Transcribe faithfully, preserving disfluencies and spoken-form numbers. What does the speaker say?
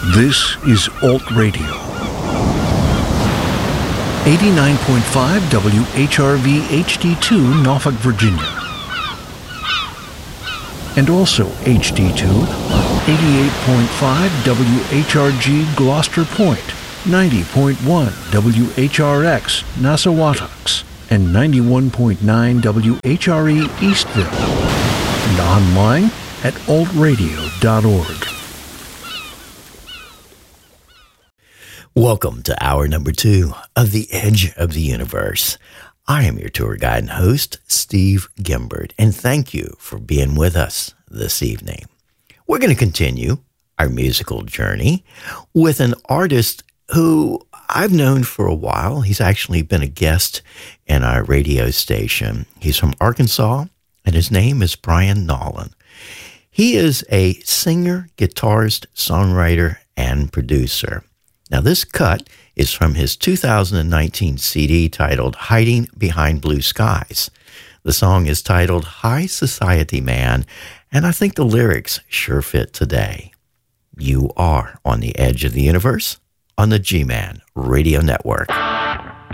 This is Alt Radio. eighty-nine point five W H R V H D two, Norfolk, Virginia. And also H D two on eighty-eight point five W H R G Gloucester Point, ninety point one W H R X Nassawatucks, and ninety-one point nine W H R E Eastville. And online at alt radio dot org. Welcome to hour number two of The Edge of the Universe. I am your tour guide and host, Steve Gimbert, and thank you for being with us this evening. We're going to continue our musical journey with an artist who I've known for a while. He's actually been a guest in our radio station. He's from Arkansas, and his name is Brian Nolan. He is a singer, guitarist, songwriter, and producer. Now, this cut is from his two thousand nineteen C D titled Hiding Behind Blue Skies. The song is titled High Society Man, and I think the lyrics sure fit today. You are on the edge of the universe on the G-Man Radio Network.